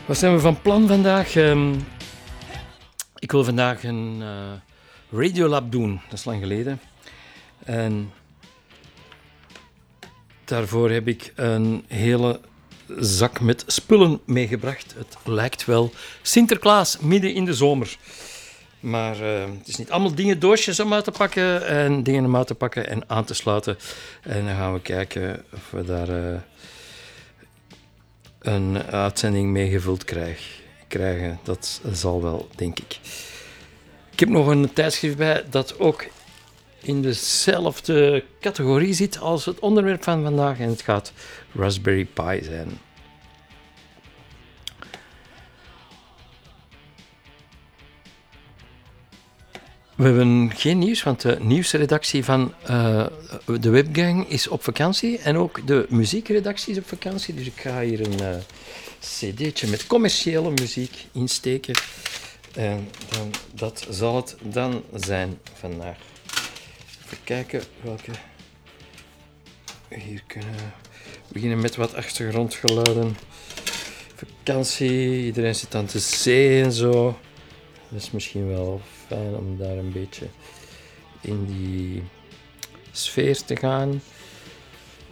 Wat zijn we van plan vandaag? Ik wil vandaag een Radiolab doen. Dat is lang geleden. En daarvoor heb ik een hele zak met spullen meegebracht. Het lijkt wel Sinterklaas midden in de zomer. Maar het is niet allemaal dingen, doosjes om uit te pakken en dingen om uit te pakken en aan te sluiten. En dan gaan we kijken of we daar een uitzending mee gevuld krijgen. Dat zal wel, denk ik. Ik heb nog een tijdschrift bij dat ook in dezelfde categorie zit als het onderwerp van vandaag. En het gaat Raspberry Pi zijn. We hebben geen nieuws, want de nieuwsredactie van de Webgang is op vakantie. En ook de muziekredactie is op vakantie. Dus ik ga hier een cd'tje met commerciële muziek insteken. En dan, dat zal het dan zijn vandaag. Even kijken welke we hier kunnen beginnen met wat achtergrondgeluiden. Vakantie, iedereen zit aan de zee en zo. Dat is misschien wel fijn om daar een beetje in die sfeer te gaan.